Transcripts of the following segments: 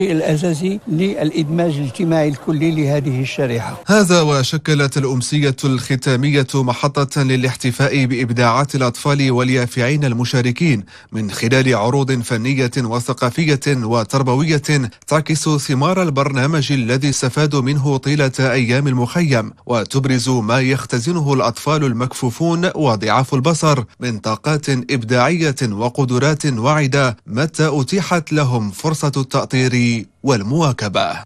الأساسي للإدماج الاجتماعي الكلي لهذه الشريحة. هذا وشكلت الأمسية الختامية محطة للاحتفاء بإبداعات الأطفال واليافعين المشاركين من خلال عروض فنية وثقافية وتربوية تعكس ثمار البرنامج الذي استفادوا منه طيلة أيام المخيم، وتبرز ما يختزنه الأطفال المكفوفون وضعاف البصر من طاقات إبداعية وقدرات واعدة متى أتيحت لهم فرصة التأطير والمواكبة.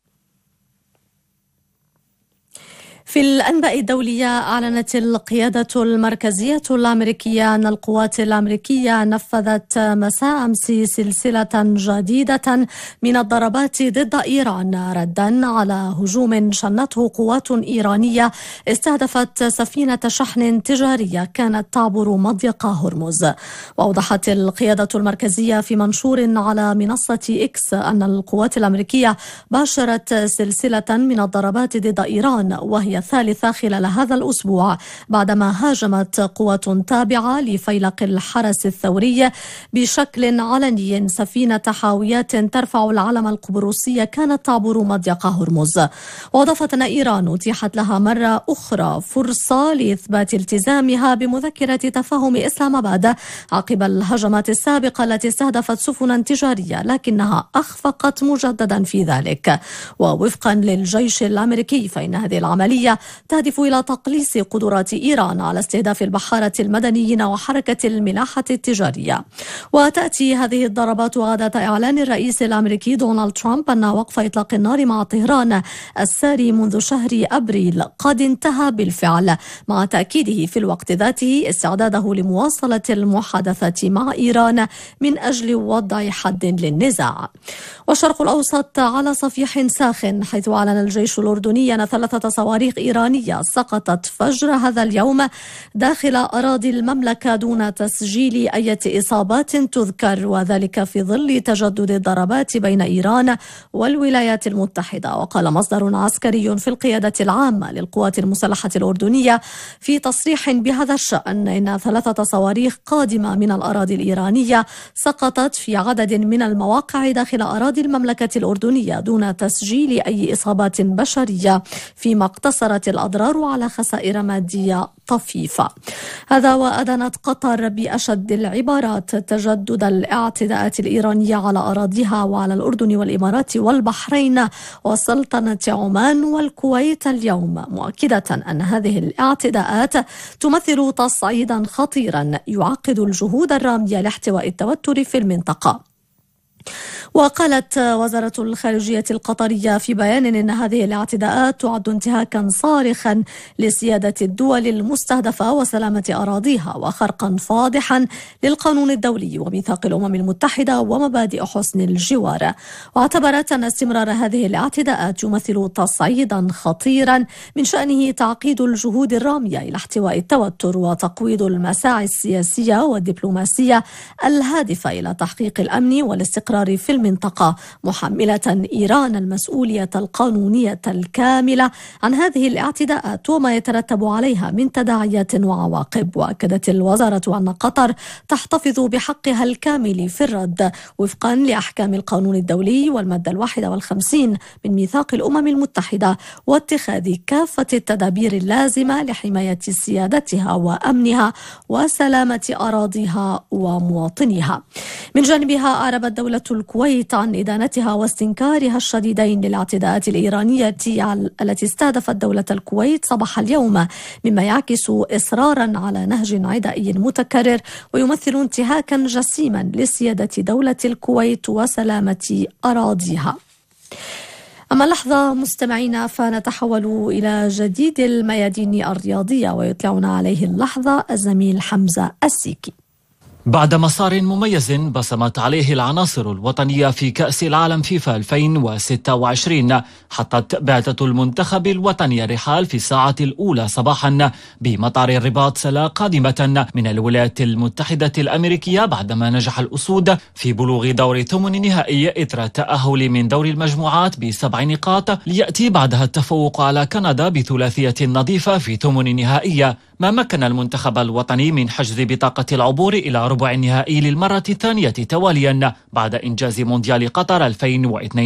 في الأنباء الدولية، أعلنت القيادة المركزية الأمريكية أن القوات الأمريكية نفذت مساء أمس سلسلة جديدة من الضربات ضد إيران ردا على هجوم شنته قوات إيرانية استهدفت سفينة شحن تجارية كانت تعبر مضيق هرمز. وأوضحت القيادة المركزية في منشور على منصة إكس أن القوات الأمريكية باشرت سلسلة من الضربات ضد إيران، وهي الثالثة خلال هذا الأسبوع بعدما هاجمت قوات تابعة لفيلق الحرس الثوري بشكل علني سفينة حاويات ترفع العلم القبرصي كانت تعبر مضيق هرمز. وأضافت أن إيران أتيحت لها مرة أخرى فرصة لإثبات التزامها بمذكرة تفاهم إسلام آباد عقب الهجمات السابقة التي استهدفت سفنا تجارية، لكنها أخفقت مجددا في ذلك. ووفقا للجيش الأمريكي فإن هذه العملية تهدف إلى تقليص قدرات إيران على استهداف البحارة المدنيين وحركة الملاحة التجارية. وتأتي هذه الضربات عادة إعلان الرئيس الأمريكي دونالد ترامب أن وقف إطلاق النار مع طهران الساري منذ شهر أبريل قد انتهى بالفعل، مع تأكيده في الوقت ذاته استعداده لمواصلة المحادثة مع إيران من أجل وضع حد للنزاع. والشرق الأوسط على صفيح ساخن، حيث أعلن الجيش الأردني أن 3 صواريخ إيرانية سقطت فجر هذا اليوم داخل أراضي المملكة دون تسجيل أي إصابات تذكر، وذلك في ظل تجدد الضربات بين إيران والولايات المتحدة. وقال مصدر عسكري في القيادة العامة للقوات المسلحة الأردنية في تصريح بهذا الشأن إن 3 صواريخ قادمة من الأراضي الإيرانية سقطت في عدد من المواقع داخل أراضي المملكة الأردنية دون تسجيل أي إصابات بشرية، فيما اقتصرت الأضرار على خسائر مادية طفيفة. هذا وأدانت قطر بأشد العبارات تجدد الاعتداءات الإيرانية على أراضيها وعلى الأردن والإمارات والبحرين وسلطنة عمان والكويت اليوم، مؤكدة أن هذه الاعتداءات تمثل تصعيدا خطيرا يعقد الجهود الرامية لاحتواء التوتر في المنطقة. وقالت وزارة الخارجية القطرية في بيان إن هذه الاعتداءات تعد انتهاكا صارخا لسيادة الدول المستهدفة وسلامة أراضيها، وخرقا فاضحا للقانون الدولي وميثاق الأمم المتحدة ومبادئ حسن الجوار. واعتبرت أن استمرار هذه الاعتداءات يمثل تصعيدا خطيرا من شأنه تعقيد الجهود الرامية إلى احتواء التوتر وتقويض المساعي السياسية والدبلوماسية الهادفة إلى تحقيق الأمن والاستقرار في المنطقة، محملة إيران المسؤولية القانونية الكاملة عن هذه الاعتداءات وما يترتب عليها من تداعيات وعواقب. وأكدت الوزارة أن قطر تحتفظ بحقها الكامل في الرد وفقا لأحكام القانون الدولي والمادة 51 من ميثاق الأمم المتحدة، واتخاذ كافة التدابير اللازمة لحماية سيادتها وأمنها وسلامة أراضيها ومواطنيها. من جانبها أعربت دولة الكويت عن إدانتها واستنكارها الشديدين للاعتداءات الإيرانية التي استهدفت دولة الكويت صباح اليوم، مما يعكس إصرارا على نهج عدائي متكرر ويمثل انتهاكا جسيما لسيادة دولة الكويت وسلامة أراضيها. أما اللحظة مستمعينا فنتحول إلى جديد الميادين الرياضية، ويطلعنا عليه اللحظة الزميل حمزة السيكي. بعد مسار مميز بصمت عليه العناصر الوطنية في كأس العالم فيفا 2026، حطت بعثة المنتخب الوطني الرحال في الساعة الأولى صباحا بمطار الرباط سلا قادمة من الولايات المتحدة الأمريكية بعدما نجح الأسود في بلوغ دور ثمن نهائي إثر التأهل من دور المجموعات ب7 نقاط، ليأتي بعدها التفوق على كندا بثلاثية نظيفة في ثمن نهائية، ما مكن المنتخب الوطني من حجز بطاقة العبور إلى ربع النهائي للمرة الثانية تواليا بعد إنجاز مونديال قطر 2022.